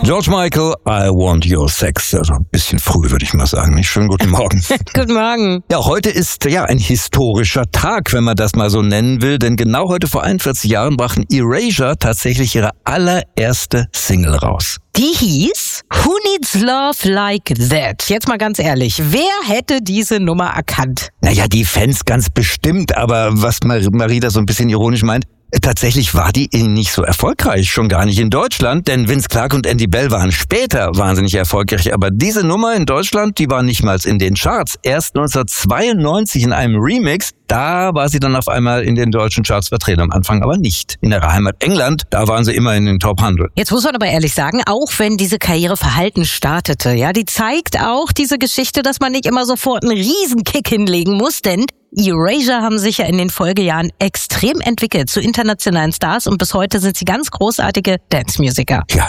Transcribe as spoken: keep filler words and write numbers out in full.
George Michael, I Want Your Sex. Also ein bisschen früh, würde ich mal sagen. Nicht? Schönen guten Morgen. Guten Morgen. Ja, heute ist ja ein historischer Tag, wenn man das mal so nennen will. Denn genau heute vor einundvierzig Jahren brachten Erasure tatsächlich ihre allererste Single raus. Die hieß Who Needs Love Like That? Jetzt mal ganz ehrlich, wer hätte diese Nummer erkannt? Naja, die Fans ganz bestimmt, aber was Marie da so ein bisschen ironisch meint, tatsächlich war die nicht so erfolgreich, schon gar nicht in Deutschland, denn Vince Clarke und Andy Bell waren später wahnsinnig erfolgreich, aber diese Nummer in Deutschland, die war nicht mal in den Charts. Erst neunzehnhundertzweiundneunzig in einem Remix, da war sie dann auf einmal in den deutschen Charts vertreten, am Anfang aber nicht. In ihrer Heimat England, da waren sie immer in den Top hundert. Jetzt muss man aber ehrlich sagen, auch wenn diese Karriere verhalten startete, ja, die zeigt auch diese Geschichte, dass man nicht immer sofort einen Riesenkick hinlegen muss, denn Erasure haben sich ja in den Folgejahren extrem entwickelt zu internationalen Stars und bis heute sind sie ganz großartige Dance-Musiker. Ja,